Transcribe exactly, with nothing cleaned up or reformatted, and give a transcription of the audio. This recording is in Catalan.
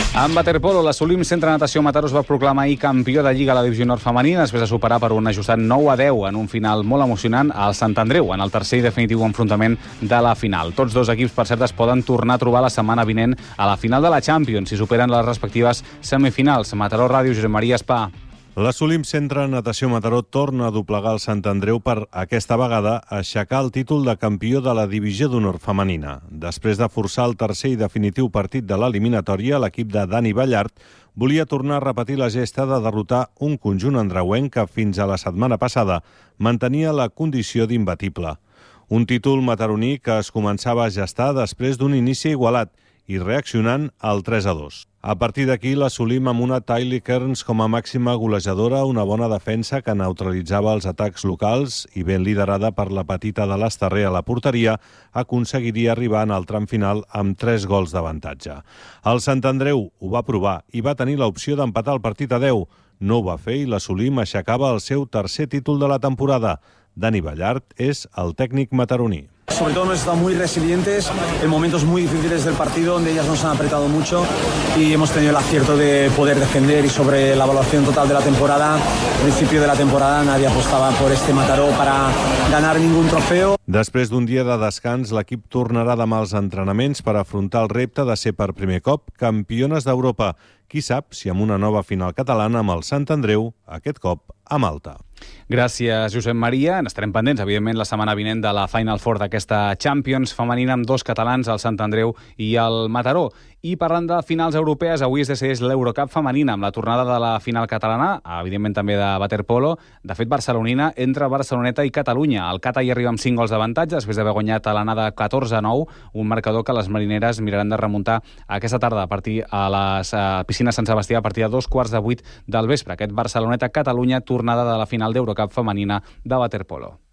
En waterpolo, l'Assolim Centre de Natació Mataró es va proclamar ahir campió de Lliga a la Divisió Nord femenina després de superar per un ajustat nou a deu en un final molt emocionant al Sant Andreu, en el tercer i definitiu enfrontament de la final. Tots dos equips, per cert, es poden tornar a trobar la setmana vinent a la final de la Champions si superen les respectives semifinals. Mataró Ràdio, Josep Maria Espà. L'Assolim Centre Natació Mataró torna a doblegar el Sant Andreu per, aquesta vegada, aixecar el títol de campió de la Divisió d'Honor femenina. Després de forçar el tercer i definitiu partit de l'eliminatòria, l'equip de Dani Ballart volia tornar a repetir la gesta de derrotar un conjunt andreuenc que fins a la setmana passada mantenia la condició d'imbatible. Un títol mataroní que es començava a gestar després d'un inici igualat i reaccionant al tres a dos. A partir d'aquí, l'assolim amb una Tylee Kearns com a màxima golejadora, una bona defensa que neutralitzava els atacs locals i ben liderada per la petita de l'Esterrer a la porteria, aconseguiria arribar en el tram final amb tres gols d'avantatge. El Sant Andreu ho va provar i va tenir l'opció d'empatar el partit a deu. No ho va fer i l'assolim aixecava el seu tercer títol de la temporada. Dani Ballart és el tècnic mataroní. Sobre todo hemos estado muy resilientes en momentos muy difíciles del partido donde ellas nos han apretado mucho y hemos tenido el acierto de poder defender. Y sobre la evaluación total de la temporada, al principio de la temporada nadie apostaba por este Mataró para ganar ningún trofeo. Després d'un dia de descans, l'equip tornarà demà als entrenaments per afrontar el repte de ser per primer cop campiones d'Europa. Qui sap si amb una nova final catalana amb el Sant Andreu, aquest cop a Malta. Gràcies, Josep Maria. N'estarem pendents, evidentment, la setmana vinent de la Final Four d'aquesta Champions femenina amb dos catalans, el Sant Andreu i el Mataró. I parlant de finals europees, avui es decideix l'Eurocup femenina amb la tornada de la final catalana, evidentment també de waterpolo, de fet barcelonina, entre Barceloneta i Catalunya. El Cata hi arriba amb cinc gols d'avantatge després d'haver guanyat a l'anada catorze a nou, un marcador que les marineres miraran de remuntar aquesta tarda a partir a les uh, piscines Sant Sebastià a partir de dos quarts de vuit del vespre. Aquest Barceloneta-Catalunya, tornada de la final d'Eurocup femenina de waterpolo.